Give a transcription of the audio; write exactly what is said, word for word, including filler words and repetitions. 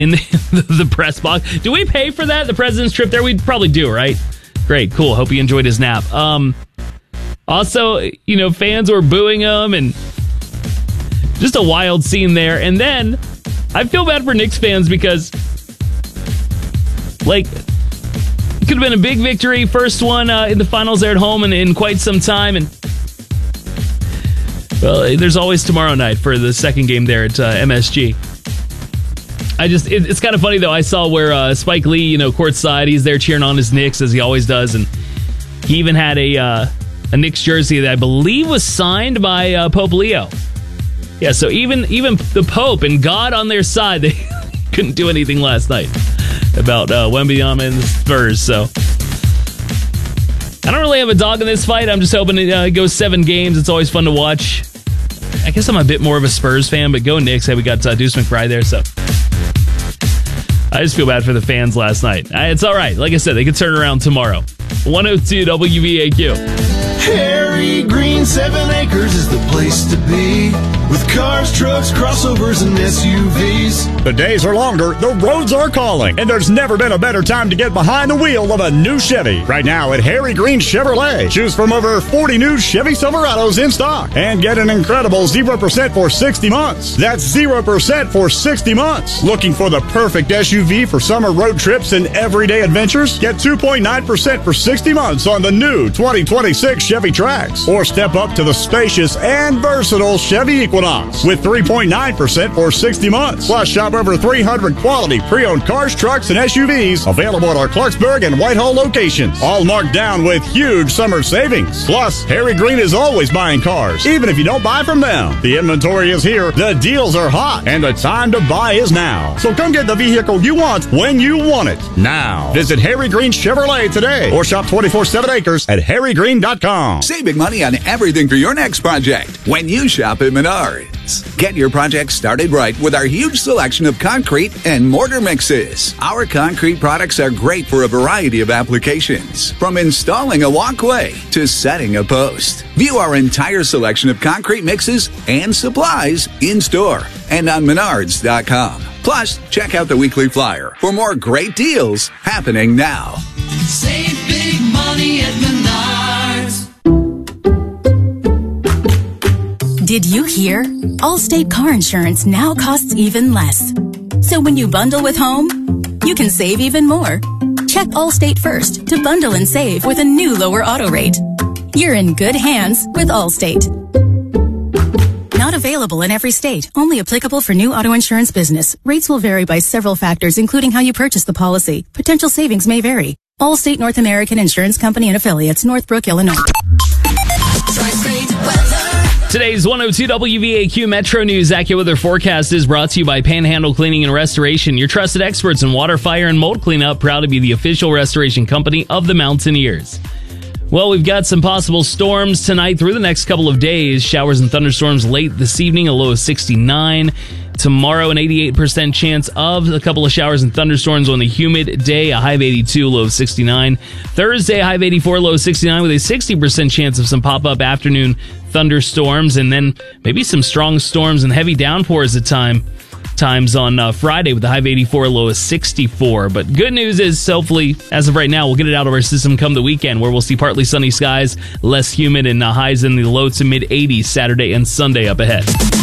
in the, the press box. Do we pay for that, the president's trip there? We probably do, right? Great, cool. Hope he enjoyed his nap. Um, also, you know, fans were booing him, and just a wild scene there. And then I feel bad for Knicks fans because, like, it could have been a big victory. First one uh, in the finals there at home in, in quite some time. And, well, there's always tomorrow night for the second game there at uh, M S G. I just, it, it's kind of funny, though. I saw where uh, Spike Lee, you know, courtside, he's there cheering on his Knicks, as he always does. And he even had a, uh, a Knicks jersey that I believe was signed by uh, Pope Leo. Yeah, so even even the Pope and God on their side, they couldn't do anything last night about uh, Wembanyama and the Spurs. So I don't really have a dog in this fight. I'm just hoping it uh, goes seven games. It's always fun to watch. I guess I'm a bit more of a Spurs fan, but go Knicks. Hey, we got uh, Deuce McBride there, so I just feel bad for the fans last night. Uh, It's all right. Like I said, they could turn around tomorrow. one oh two W V A Q. Harry Green, seven acres is the place to be. With cars, trucks, crossovers, and S U Vs. The days are longer, the roads are calling, and there's never been a better time to get behind the wheel of a new Chevy. Right now at Harry Green Chevrolet, choose from over forty new Chevy Silverados in stock and get an incredible zero percent for sixty months. That's zero percent for sixty months. Looking for the perfect S U V for summer road trips and everyday adventures? Get two point nine percent for sixty months on the new twenty twenty-six Chevy Trax, or step up to the spacious and versatile Chevy Equinox with three point nine percent for sixty months. Plus, shop over three hundred quality pre-owned cars, trucks, and S U Vs available at our Clarksburg and Whitehall locations, all marked down with huge summer savings. Plus, Harry Green is always buying cars, even if you don't buy from them. The inventory is here, the deals are hot, and the time to buy is now. So come get the vehicle you want when you want it now. Visit Harry Green Chevrolet today, or shop twenty-four seven acres at harry green dot com. Save big money on everything for your next project when you shop at Menards. Get your project started right with our huge selection of concrete and mortar mixes. Our concrete products are great for a variety of applications, from installing a walkway to setting a post. View our entire selection of concrete mixes and supplies in store and on menards dot com. Plus, check out the weekly flyer for more great deals happening now. Save big money at Menards. Did you hear? Allstate car insurance now costs even less. So when you bundle with home, you can save even more. Check Allstate first to bundle and save with a new lower auto rate. You're in good hands with Allstate. Not available in every state. Only applicable for new auto insurance business. Rates will vary by several factors, including how you purchase the policy. Potential savings may vary. Allstate North American Insurance Company and Affiliates, Northbrook, Illinois. Today's one oh two W V A Q Metro News AccuWeather forecast is brought to you by Panhandle Cleaning and Restoration, your trusted experts in water, fire, and mold cleanup, proud to be the official restoration company of the Mountaineers. Well, we've got some possible storms tonight through the next couple of days. Showers and thunderstorms late this evening, a low of sixty-nine. Tomorrow, an eighty-eight percent chance of a couple of showers and thunderstorms on the humid day, a high of eighty-two, low of sixty-nine. Thursday, a high of eighty-four, low of sixty-nine, with a sixty percent chance of some pop-up afternoon thunderstorms, and then maybe some strong storms and heavy downpours at time times on uh, Friday with a high of eighty-four, low of sixty-four. But good news is, hopefully, as of right now, we'll get it out of our system come the weekend, where we'll see partly sunny skies, less humid, and uh, highs in the low to mid eighties Saturday and Sunday up ahead.